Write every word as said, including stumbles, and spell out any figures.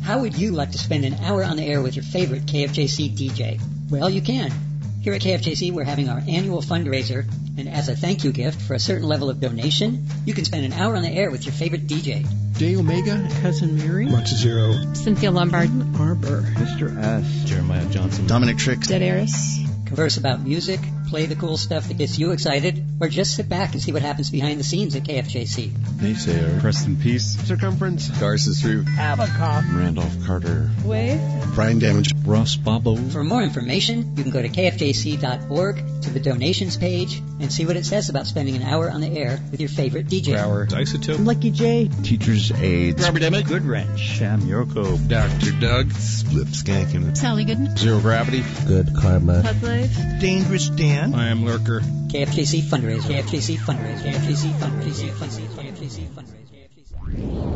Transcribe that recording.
How would you like to spend an hour on the air with your favorite K F J C D J? Well, you can. Here at K F J C, we're having our annual fundraiser, and as a thank you gift for a certain level of donation, you can spend an hour on the air with your favorite D J. Day Omega, Cousin Mary, Monte Zero, Cynthia Lombard, Arbor, Mister S, Jeremiah Johnson, Dominic Tricks, Dead Eris. Converse about music, play the cool stuff that gets you excited, or just sit back and see what happens behind the scenes at K F J C. Naysayer, Preston Peace, Circumference, Garces Roof, Avocop, Randolph Carter, Wave, Brian Damage, Ross Bobo. For more information, you can go to K F J C dot org to the donations page and see what it says about spending an hour on the air with your favorite D J. Hour, Isotope, Lucky J, Teacher's Aids, Robert Emmett, Good Wrench, Sam Yurko, Doctor Doug, Split Skankin, Sally Gooden, Zero Gravity, Good Karma, Pug Life, Dangerous Dan, I Am Lurker, K F J C fundraiser. K F J C fundraiser. K F J C fundraiser. K F J C fundraiser. K F J C fundraiser. K F J C fundraiser.